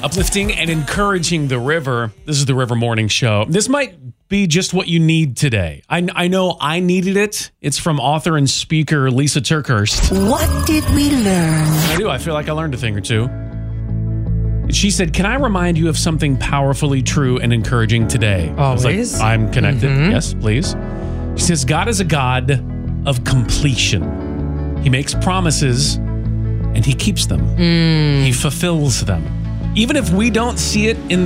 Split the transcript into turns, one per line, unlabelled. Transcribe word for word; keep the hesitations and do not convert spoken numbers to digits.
uplifting and encouraging the river. This is the River Morning Show. This might be just what you need today. I, I know I needed it. It's from author and speaker Lisa TerKeurst.
What did we learn?
I do. I feel like I learned a thing or two. She said, can I remind you of something powerfully true and encouraging today?
Always.
I was like, I'm connected.
Mm-hmm.
Yes, please. She says, God is a God of completion. He makes promises and he keeps them.
Mm.
He fulfills them. Even if we don't see it in